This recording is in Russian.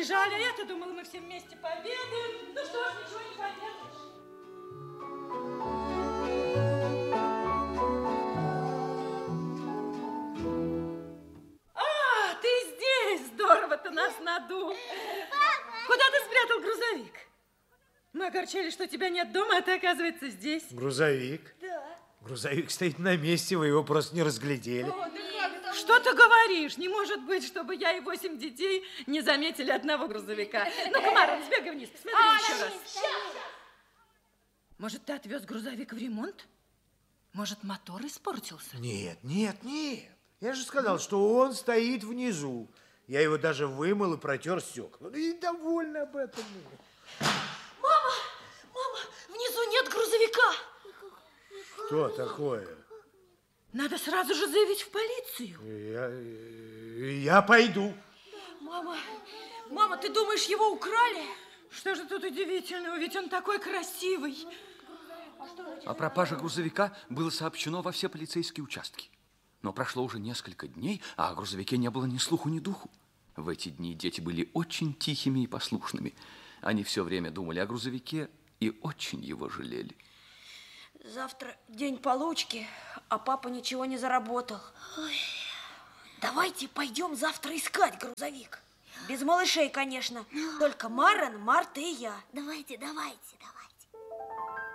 побежали. А я-то думала, мы все вместе пообедаем. Ну что ж, ничего не поделаешь. А, ты здесь! Здорово-то нас надул. Куда ты спрятал грузовик? Мы огорчали, что тебя нет дома, а ты, оказывается, здесь. Грузовик? Да. Грузовик стоит на месте, вы его просто не разглядели. Что ты говоришь? Не может быть, чтобы я и 8 детей не заметили одного грузовика. Ну-ка, Марон, сбегай вниз, посмотри еще раз. Может, ты отвез грузовик в ремонт? Может, мотор испортился? Нет, нет, нет. Я же сказал, что он стоит внизу. Я его даже вымыл и протер стекла. И довольна об этом. Мама, внизу нет грузовика. Что такое? Надо сразу же заявить в полицию. Я пойду. Мама, ты думаешь, его украли? Что же тут удивительного, ведь он такой красивый. О пропаже грузовика было сообщено во все полицейские участки. Но прошло уже несколько дней, а о грузовике не было ни слуху, ни духу. В эти дни дети были очень тихими и послушными. Они все время думали о грузовике и очень его жалели. Завтра день получки, а папа ничего не заработал. Ой. Давайте пойдем завтра искать грузовик. Без малышей, конечно. Только Марон, Марта и я. Давайте.